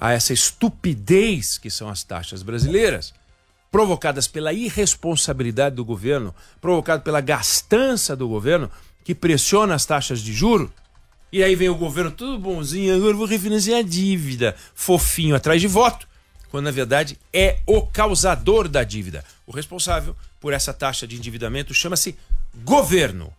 a essa estupidez que são as taxas brasileiras, provocadas pela irresponsabilidade do governo, provocado pela gastança do governo, que pressiona as taxas de juros. E aí vem o governo tudo bonzinho, agora eu vou refinanciar a dívida, fofinho, atrás de voto, quando na verdade é o causador da dívida. O responsável por essa taxa de endividamento chama-se governo.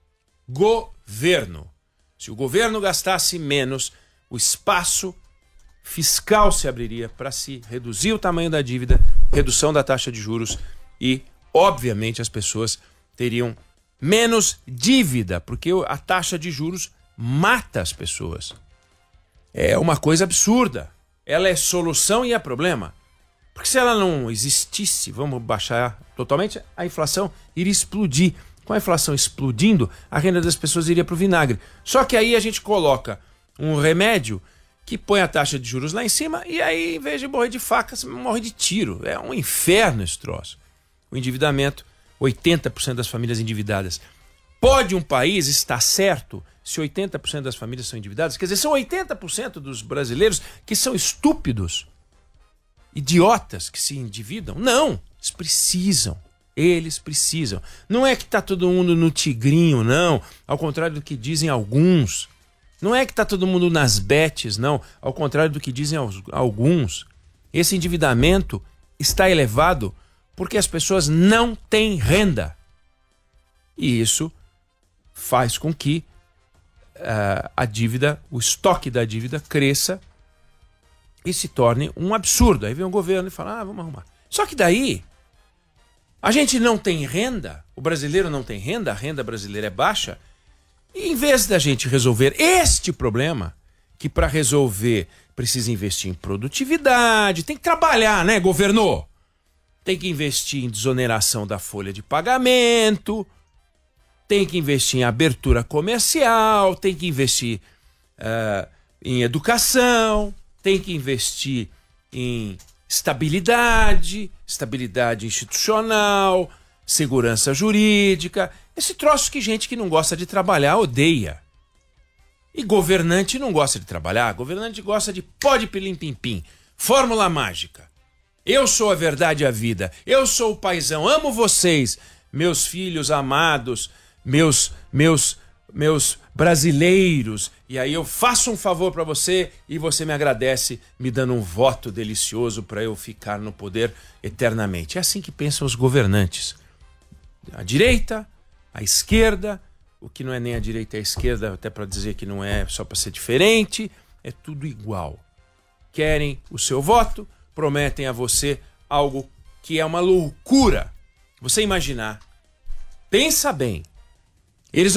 Governo. Se o governo gastasse menos, o espaço fiscal se abriria para se reduzir o tamanho da dívida, redução da taxa de juros e, obviamente, as pessoas teriam menos dívida, porque a taxa de juros mata as pessoas. É uma coisa absurda. Ela é solução e é problema. Porque se ela não existisse, vamos baixar totalmente, a inflação iria explodir. Com a inflação explodindo, a renda das pessoas iria para o vinagre. Só que aí a gente coloca um remédio que põe a taxa de juros lá em cima e aí, em vez de morrer de faca, você morre de tiro. É um inferno esse troço. O endividamento, 80% das famílias endividadas. Pode um país estar certo se 80% das famílias são endividadas? Quer dizer, são 80% dos brasileiros que são estúpidos, idiotas que se endividam? Não, eles precisam. Eles precisam. Não é que está todo mundo no tigrinho, não. Ao contrário do que dizem alguns. Não é que está todo mundo nas bets, não. Ao contrário do que dizem alguns. Esse endividamento está elevado porque as pessoas não têm renda. E isso faz com que a dívida, o estoque da dívida cresça e se torne um absurdo. Aí vem o governo e fala, vamos arrumar. Só que daí, a gente não tem renda, o brasileiro não tem renda, a renda brasileira é baixa, e em vez da gente resolver este problema, que para resolver precisa investir em produtividade, tem que trabalhar, né, governo? Tem que investir em desoneração da folha de pagamento, tem que investir em abertura comercial, tem que investir em educação, tem que investir em estabilidade institucional, segurança jurídica, esse troço que gente que não gosta de trabalhar odeia. E governante não gosta de trabalhar, governante gosta de pó de pilim-pim-pim, fórmula mágica. Eu sou a verdade e a vida, eu sou o paizão, amo vocês, meus filhos amados, meus brasileiros, e aí eu faço um favor para você e você me agradece me dando um voto delicioso para eu ficar no poder eternamente. É assim que pensam os governantes. A direita, a esquerda, o que não é nem a direita e a esquerda, até para dizer que não é só para ser diferente, é tudo igual. Querem o seu voto, prometem a você algo que é uma loucura. Você imaginar, pensa bem, eles